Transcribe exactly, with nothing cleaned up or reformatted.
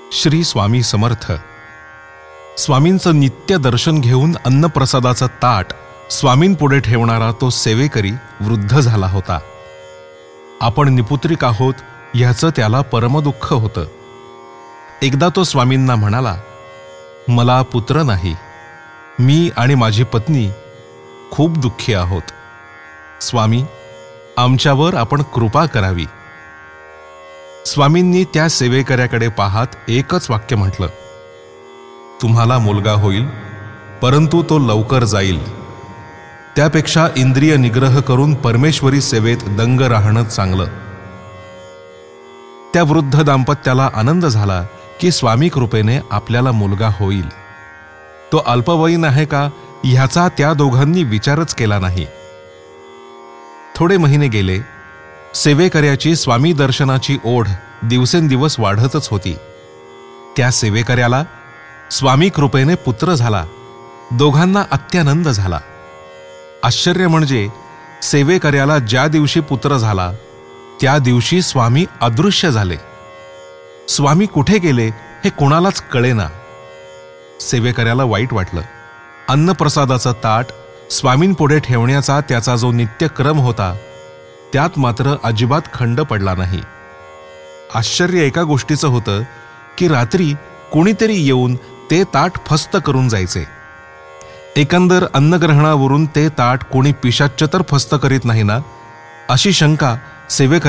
श्री स्वामी समर्थ. स्वामींचं नित्य दर्शन घेऊन अन्नप्रसादाचं ताट स्वामींपुढे ठेवणारा तो सेवेकरी वृद्ध झाला होता. आपण निपुत्रिक आहोत ह्याचं त्याला परमदुःख होतं. एकदा तो स्वामींना म्हणाला, मला पुत्र नाही, मी आणि माझी पत्नी खूप दुःखी आहोत. स्वामी, आमच्यावर आपण कृपा करावी. स्वामींनी त्या सेवेकऱ्याकडे पाहत एकच वाक्य म्हटलं, तुम्हाला मुलगा होईल, परंतु तो लवकर जाईल. त्यापेक्षा इंद्रिय निग्रह करून परमेश्वरी सेवेत दंग राहणं चांगलं. त्या वृद्ध दाम्पत्याला आनंद झाला की स्वामी कृपेने आपल्याला मुलगा होईल. तो अल्पवयीन आहे का ह्याचा त्या दोघांनी विचारच केला नाही. थोडे महिने गेले. सेवेकऱ्याची स्वामी दर्शनाची ओढ दिवसेंदिवस वाढतच होती. त्या सेवेकऱ्याला स्वामी कृपेने पुत्र झाला. दोघांना अत्यानंद झाला. आश्चर्य म्हणजे सेवेकऱ्याला ज्या दिवशी पुत्र झाला त्या दिवशी स्वामी अदृश्य झाले. स्वामी कुठे गेले हे कोणालाच कळेना. सेवेकऱ्याला वाईट वाटलं. अन्नप्रसादाचं ताट स्वामींपुढे ठेवण्याचा त्याचा जो नित्यक्रम होता त्यात मात्र अजिबात खंड पडला नाही. आश्चर्य एका गोष्टीचं होतं की रात्री कोणीतरी येऊन ते ताट फस्त करून जायचे. एकंदर अन्नग्रहणावरून ते ताट कोणी पिशाच्च तर फस्त करीत नाही ना, अशी शंका सेवेकऱ्याला